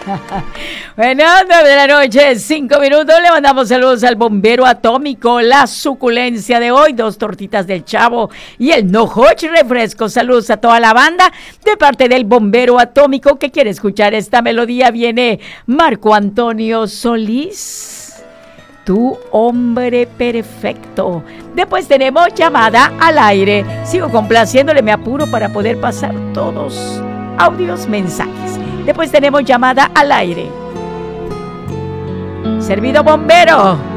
Bueno, 9 de la noche, 5 minutos. Le mandamos saludos al bombero atómico. La suculencia de hoy, 2 tortitas del Chavo y el No Hoch refresco. Saludos a toda la banda de parte del bombero atómico que quiere escuchar esta melodía. Viene Marco Antonio Solís, Tu hombre perfecto. Después tenemos llamada al aire. Sigo complaciéndole, me apuro para poder pasar todos audios, mensajes. Después tenemos llamada al aire. Servido bombero.